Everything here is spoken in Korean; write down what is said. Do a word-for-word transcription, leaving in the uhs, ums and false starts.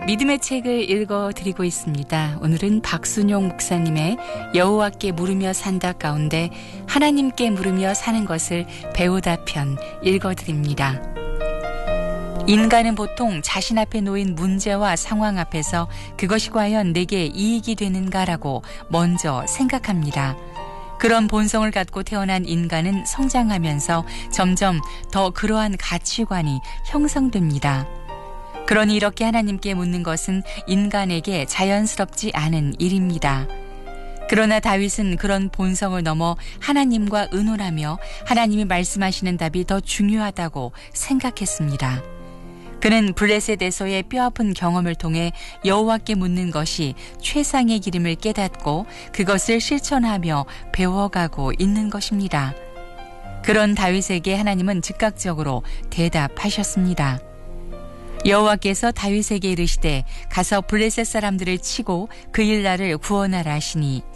믿음의 책을 읽어드리고 있습니다. 오늘은 박순용 목사님의 여호와께 물으며 산다 가운데 하나님께 물으며 사는 것을 배우다 편 읽어드립니다. 인간은 보통 자신 앞에 놓인 문제와 상황 앞에서 그것이 과연 내게 이익이 되는가라고 먼저 생각합니다. 그런 본성을 갖고 태어난 인간은 성장하면서 점점 더 그러한 가치관이 형성됩니다. 그러니 이렇게 하나님께 묻는 것은 인간에게 자연스럽지 않은 일입니다. 그러나 다윗은 그런 본성을 넘어 하나님과 의논하며 하나님이 말씀하시는 답이 더 중요하다고 생각했습니다. 그는 블레셋에서의 뼈아픈 경험을 통해 여호와께 묻는 것이 최상의 길임을 깨닫고 그것을 실천하며 배워가고 있는 것입니다. 그런 다윗에게 하나님은 즉각적으로 대답하셨습니다. 여호와께서 다윗에게 이르시되 가서 블레셋 사람들을 치고 그 일날을 구원하라 하시니